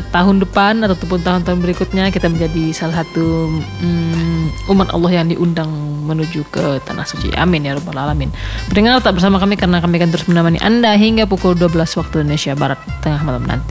tahun depan ataupun tahun-tahun berikutnya kita menjadi salah satu umat Allah yang diundang menuju ke Tanah Suci. Amin ya Rabbal Alamin. Pendengar tetap bersama kami karena kami akan terus menemani Anda hingga pukul 12 waktu Indonesia Barat tengah malam nanti.